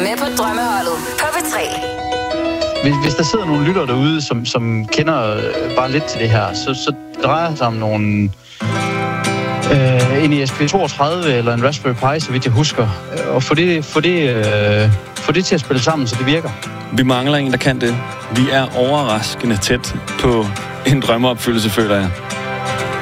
med på drømmeholdet på P3. Hvis der sidder nogle lytter derude, som kender bare lidt til det her, så drejer det sig om nogle en ESP32 eller en Raspberry Pi, så vidt jeg husker, og få det til at spille sammen, så det virker. Vi mangler en, der kan det. Vi er overraskende tæt på en drømmeopfyldelse, føler jeg.